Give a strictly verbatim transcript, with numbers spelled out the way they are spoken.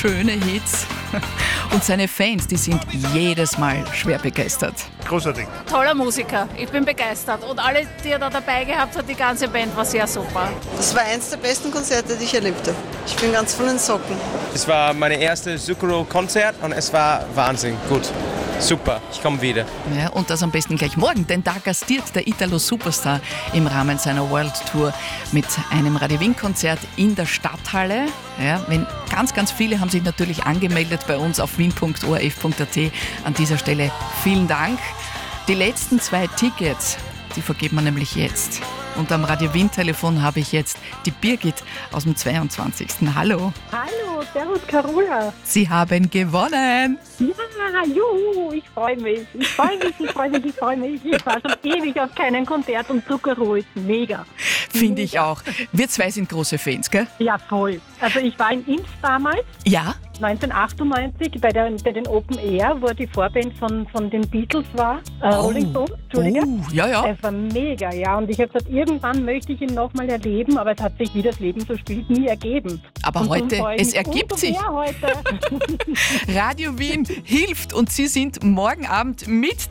schöne Hits. Und seine Fans, die sind jedes Mal schwer begeistert. Großartig. Toller Musiker, ich bin begeistert. Und alle, die er da dabei gehabt hat, die ganze Band war sehr super. Das war eins der besten Konzerte, die ich erlebt habe. Ich bin ganz von den Socken. Es war mein erstes Zucchero-Konzert und es war Wahnsinn. Gut, super, ich komme wieder. Ja, und das am besten gleich morgen, denn da gastiert der Italo-Superstar im Rahmen seiner World Tour mit einem Radio Wien-Konzert in der Stadthalle. Ja, wenn ganz, ganz viele haben sich natürlich angemeldet bei uns auf wien punkt o r f punkt a t. An dieser Stelle vielen Dank. Die letzten zwei Tickets, die vergeben wir nämlich jetzt. Und am Radio Wien-Telefon habe ich jetzt die Birgit aus dem zweiundzwanzigsten Hallo. Hallo, servus Carola. Sie haben gewonnen. Ja, juhu, ich freue mich. Ich freue mich, ich freue mich, ich freue mich. Ich war schon ewig auf keinem Konzert und Zucchero ist mega. Finde ich auch. Wir zwei sind große Fans, gell? Ja, voll. Also ich war in Inns damals. Ja. neunzehnhundertachtundneunzig bei, der, bei den Open Air, wo die Vorband von, von den Beatles war. Äh, Oh. Rolling Stones, Entschuldige. Oh, ja, ja. Es war mega, ja. Und ich habe gesagt, irgendwann möchte ich ihn nochmal erleben, aber es hat sich, wie das Leben so spielt, nie ergeben. Aber Und darum heute, freue ich es mich ergibt umso sich. mehr heute. Radio Wien hilft und Sie sind morgen Abend mit